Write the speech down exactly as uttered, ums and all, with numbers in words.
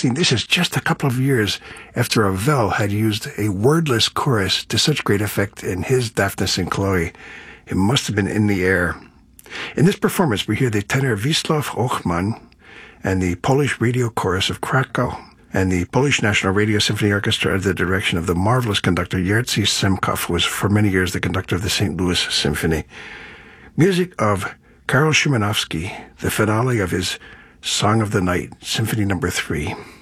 sixteen. This is just a couple of years after Ravel had used a wordless chorus to such great effect in his Daphnis and Chloe. It must have been in the air. In this performance, we hear the tenor Wisław Ochman and the Polish Radio Chorus of Krakow and the Polish National Radio Symphony Orchestra under the direction of the marvelous conductor Jerzy Semkow, who was for many years the conductor of the Saint Louis Symphony. Music of Karol Szymanowski, the finale of his Song of the Night, Symphony Number Three.